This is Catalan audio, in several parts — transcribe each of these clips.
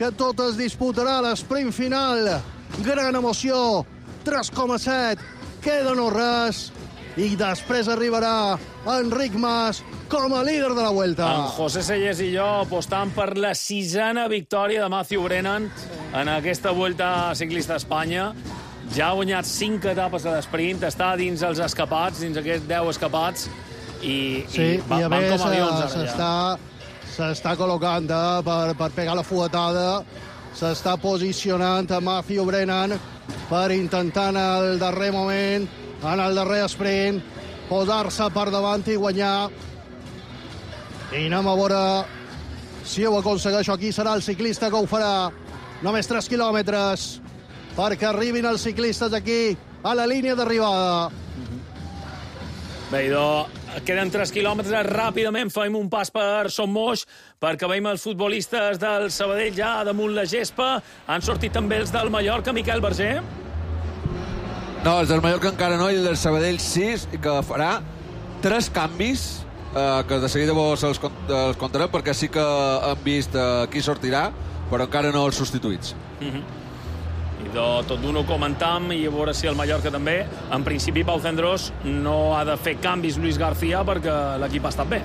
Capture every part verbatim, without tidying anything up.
que tot es disputarà a l'esprint final. Gran emoció, tres coma set, queda no res, i després arribarà Enric Mas com a líder de la Vuelta. En José Sellés i jo apostant per la sisena victòria de Matthew Brennan en aquesta Vuelta Ciclista a Espanya. Ja ha guanyat cinc etapes a l'esprint, està dins els escapats, dins aquests deu escapats, i, sí, i, va, i a van més com avions ara s'està s'està col·locant eh, per, per pegar la fuetada, s'està posicionant a Matthew Brennan per intentar en el darrer moment, en el darrer sprint, posar-se per davant i guanyar. I anem a veure si ho aconsegueixo. Aquí serà el ciclista que ho farà. Només tres quilòmetres perquè arribin els ciclistes aquí a la línia d'arribada. Bé, idò, queden tres quilòmetres. Ràpidament fem un pas per Son Moix perquè veiem els futbolistes del Sabadell ja damunt la gespa. Han sortit també els del Mallorca. Miquel Berger? No, els del Mallorca encara no, i el del Sabadell sis, que farà tres canvis, eh, que de seguida vos els, els contarem, perquè sí que han vist eh, qui sortirà, però encara no els substituïts. Mm-hmm. I de tot d'un ho comentam, i a veure si el Mallorca també. En principi, Pau Cendrós no ha de fer canvis Luis García perquè l'equip ha estat bé.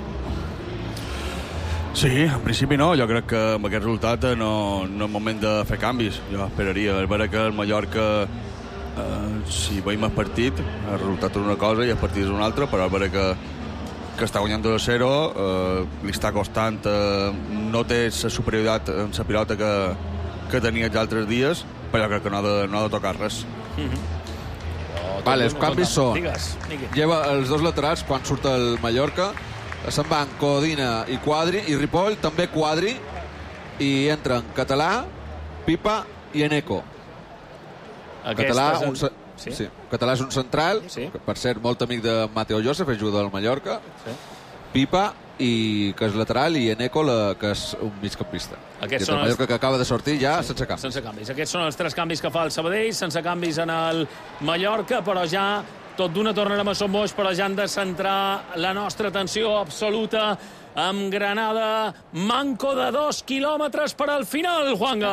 Sí, en principi no. Jo crec que amb aquest resultat no, no és moment de fer canvis. Jo esperaria. És vera que el Mallorca... Uh, si veiem el partit, el resultat és una cosa i el partit és una altra, però és vera que, que està guanyant dos a zero, uh, li està costant, uh, no té la superioritat en la pilota que, que tenia els altres dies, però jo crec que no ha de, no ha de tocar res. Mm-hmm. Vale, els canvis són... Digues, lleva els dos laterals quan surt el Mallorca, se'n van Codina i Quadri, i Ripoll també Quadri, i entren Català, Pipa i Eneco. Català, un, sí? Sí. Català és un central, sí. Que per cert molt amic de Mateo Joseph, és jugador del Mallorca. Sí. Pipa, i que és lateral, i Eneco, la, que és un migcampista. Aquests són el Mallorca els... que acaba de sortir ja sí. sense canvis. Sense canvis. Aquests són els tres canvis que fa el Sabadell, sense canvis en el Mallorca, però ja tot d'una tornarem a Son Moix, però ja han de centrar la nostra atenció absoluta amb Granada. Manco de dos quilòmetres per al final, Juanga!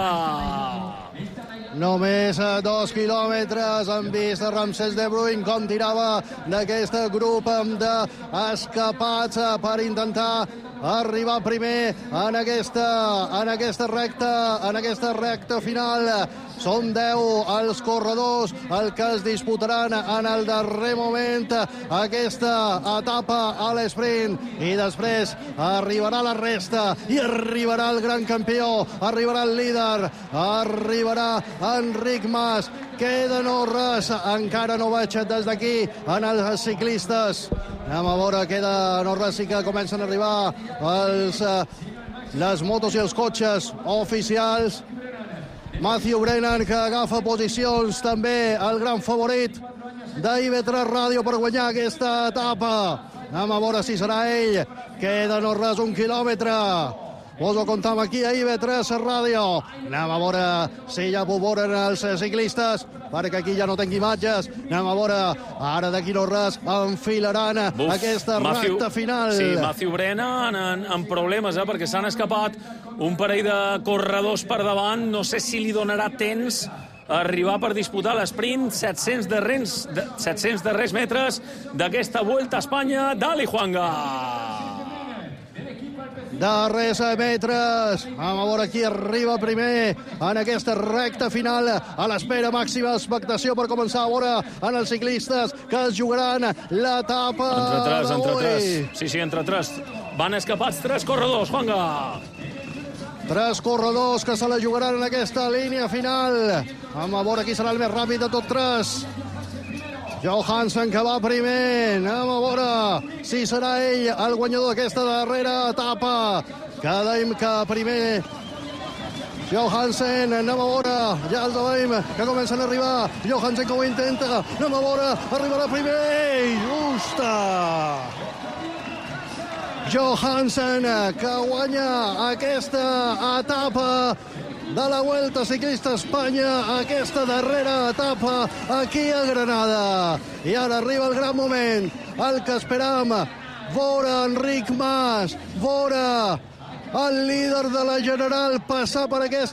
Només a dos quilòmetres han vist a Ramsès de Bruyne com tirava d'aquest grup d'escapats per intentar arribar primer en aquesta, en aquesta recta, en aquesta recta final. Són deu els corredors el que es disputaran en el darrer moment aquesta etapa a l'esprint, i després arribarà la resta i arribarà el gran campió, arribarà el líder, arribarà Enric Mas. Queda no res, encara no veig des d'aquí en els ciclistes. Anem a veure, queda no res, sí que comencen a arribar els, les motos i els cotxes oficials. Matthew Brennan, que agafa posicions, també el gran favorit d'I V tres Ràdio per guanyar aquesta etapa. Anem a veure si serà ell. Queda no res, un quilòmetre. Us ho comptam aquí a I V tres Ràdio. Anem a veure si ja ho veuran els ciclistes, perquè aquí ja no tinc imatges. Anem a veure, ara d'aquí no res, enfilaran Buf, aquesta Matthew, recta final. Sí, Matthew Brennan en, en problemes, eh, perquè s'han escapat un parell de corredors per davant. No sé si li donarà temps a arribar per disputar l'esprint. set-cents darrers, set-cents darrers metres d'aquesta Vuelta a Espanya. Dali, Juanga! Darrers metres. Anem a veure qui arriba primer en aquesta recta final, a l'espera, màxima expectació per començar a veure en els ciclistes que es jugaran l'etapa entre tres, d'avui. entre tres. Sí, sí, entre tres. Van escapats tres corredors, Juanga. Tres corredors que se la jugaran en aquesta línia final. Anem a veure qui serà el més ràpid de tots tres. Johansson, que va primer. Anem a veure si serà ell el guanyador d'aquesta darrera etapa. Que dèiem que primer Johansson, anem a veure, ja els veiem que comencen a arribar. Johansson que ho intenta, anem a veure, arribarà primer. Justa! Johansson, que guanya aquesta etapa de la Vuelta Ciclista a Espanya, aquesta darrera etapa aquí a Granada. I ara arriba el gran moment, el que esperam, veure Enric Mas, veure el líder de la General passar per aquesta